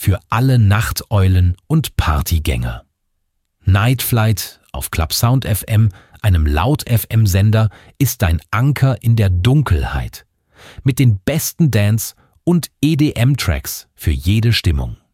für alle Nachteulen und Partygänger. Night Flight auf Club Sound FM, einem Laut-FM-Sender, ist dein Anker in der Dunkelheit. Mit den besten Dance- und EDM-Tracks für jede Stimmung.